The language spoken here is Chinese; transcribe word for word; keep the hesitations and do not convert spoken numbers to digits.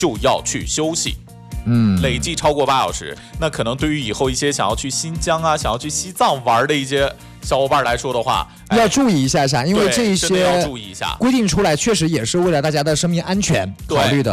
就要去休息。 嗯， 累计超过八小时，那可能对于以后一些想要去新疆啊、想要去西藏玩的一些小伙伴来说的话， 哎、要注意一下下，因为这一些要注意一下规定出来，确实也是为了大家的生命安全考虑的。